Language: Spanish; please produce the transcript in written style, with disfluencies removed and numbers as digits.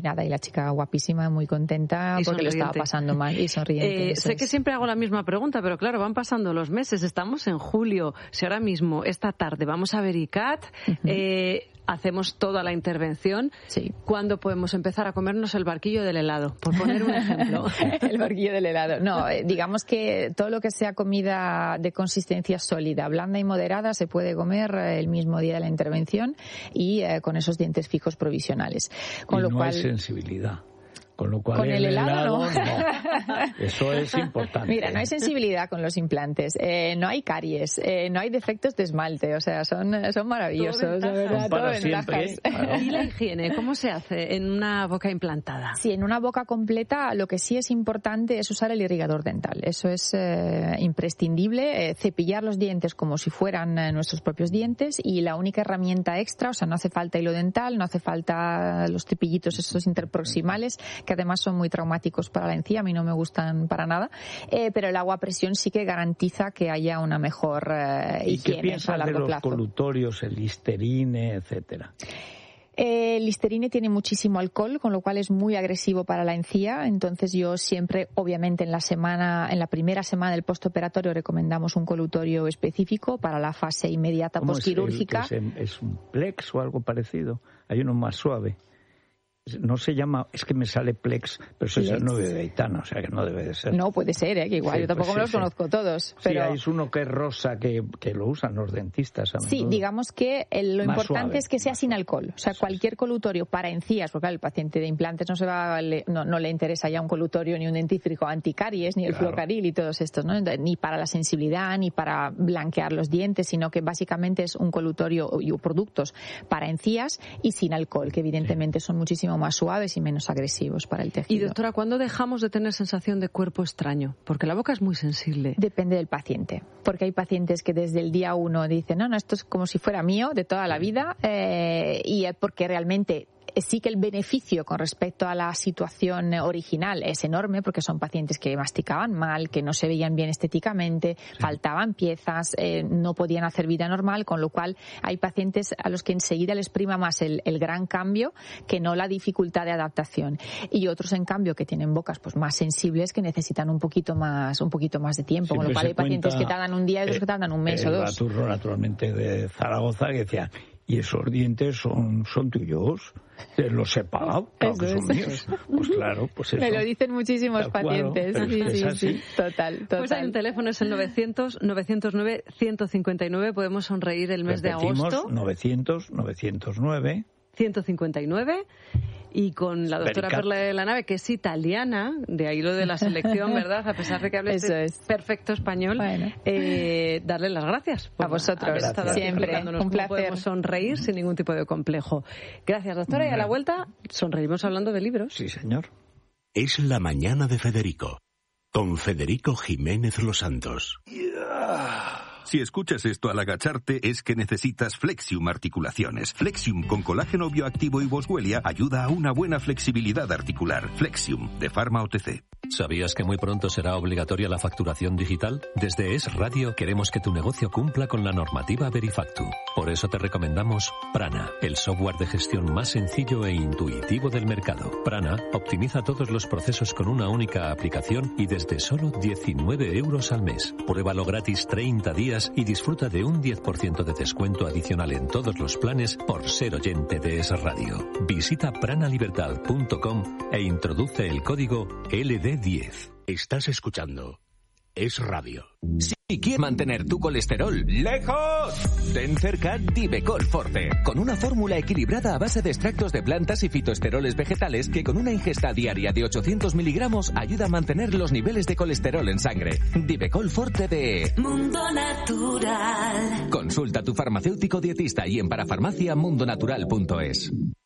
nada, y la chica guapísima, muy contenta porque lo estaba pasando mal y sonriente. Sé que siempre hago la misma pregunta, pero claro, van pasando los meses, estamos en julio. Si ahora mismo, esta tarde, vamos a ver ICAT, hacemos toda la intervención, sí. ¿Cuándo podemos empezar a comernos el barquillo del helado? Por poner un ejemplo. El barquillo del helado. No, digamos que todo lo que sea comida de consistencia sólida, blanda y moderada, se puede comer el mismo día de la intervención y con esos dientes fijos provisionales. Con lo cual, hay sensibilidad. Con lo cual con el helado no. Eso es importante. Mira, no hay sensibilidad con los implantes, no hay caries, no hay defectos de esmalte, o sea, son maravillosos, la verdad, todo ventajas. Claro. ¿Y la higiene? ¿Cómo se hace en una boca implantada? Sí, en una boca completa lo que sí es importante es usar el irrigador dental. Eso es imprescindible, cepillar los dientes como si fueran nuestros propios dientes, y la única herramienta extra, o sea, no hace falta hilo dental, no hace falta los cepillitos estos interproximales, que además son muy traumáticos para la encía, a mí no me gustan para nada, pero el agua a presión sí que garantiza que haya una mejor higiene a largo plazo. ¿Y qué piensas de los colutorios, el Listerine, etcétera? El Listerine tiene muchísimo alcohol, con lo cual es muy agresivo para la encía. Entonces yo siempre, obviamente en la primera semana del postoperatorio recomendamos un colutorio específico para la fase inmediata postquirúrgica. ¿Es un Plex o algo parecido? Hay uno más suave. No se llama, es que me sale Plex, pero eso es el 9 de Aitana, o sea que no debe de ser. No, puede ser, que igual, sí, yo tampoco me los conozco todos. Pero... Sí, hay uno que es rosa, que lo usan los dentistas a menudo. Sí, digamos que lo más importante suave, es que sea sin alcohol. O sea, cualquier colutorio para encías, porque el paciente de implantes no le interesa ya un colutorio ni un dentífrico anticaries, ni el Flocaril y todos estos, ¿no? Ni para la sensibilidad, ni para blanquear los dientes, sino que básicamente es un colutorio y productos para encías y sin alcohol, que evidentemente son muchísimo más suaves y menos agresivos para el tejido. Y doctora, ¿cuándo dejamos de tener sensación de cuerpo extraño? Porque la boca es muy sensible. Depende del paciente, porque hay pacientes que desde el día 1 dicen, no, esto es como si fuera mío de toda la vida, y porque realmente sí que el beneficio con respecto a la situación original es enorme, porque son pacientes que masticaban mal, que no se veían bien estéticamente, faltaban piezas, no podían hacer vida normal, con lo cual hay pacientes a los que enseguida les prima más el gran cambio que no la dificultad de adaptación. Y otros, en cambio, que tienen bocas pues más sensibles, que necesitan un poquito más de tiempo, con lo cual hay pacientes que tardan un día y otros que tardan un mes o dos. El Baturro, naturalmente, de Zaragoza, que decía, ¿y esos dientes son tuyos? ¿Los he pagado? Claro que son míos. Pues claro, pues eso. Me lo dicen muchísimos pacientes. Sí. Total. Pues hay un teléfono, es el 900-909-159. Podemos sonreír el mes de agosto. 900-909. 159. Y con la doctora Perla de la Nave, que es italiana, de ahí lo de la selección, ¿verdad? A pesar de que hable perfecto español, darle las gracias. A vosotros, siempre. Un placer. Podemos sonreír sin ningún tipo de complejo. Gracias, doctora. Y a la vuelta, sonreímos hablando de libros. Sí, señor. Es la mañana de Federico, con Federico Jiménez Los Santos. Si escuchas esto al agacharte es que necesitas Flexium Articulaciones. Flexium con colágeno bioactivo y boswellia ayuda a una buena flexibilidad articular. Flexium, de Pharma OTC. ¿Sabías que muy pronto será obligatoria la facturación digital? Desde Es Radio queremos que tu negocio cumpla con la normativa Verifactu. Por eso te recomendamos Prana, el software de gestión más sencillo e intuitivo del mercado. Prana optimiza todos los procesos con una única aplicación y desde solo 19 euros al mes. Pruébalo gratis 30 días y disfruta de un 10% de descuento adicional en todos los planes por ser oyente de Es Radio. Visita pranalibertad.com e introduce el código LD10. Estás escuchando Es Radio. Si quieres mantener tu colesterol lejos, ten cerca Divecol Forte, con una fórmula equilibrada a base de extractos de plantas y fitoesteroles vegetales que con una ingesta diaria de 800 miligramos ayuda a mantener los niveles de colesterol en sangre. Divecol Forte de Mundo Natural. Consulta a tu farmacéutico dietista y en parafarmacia mundonatural.es.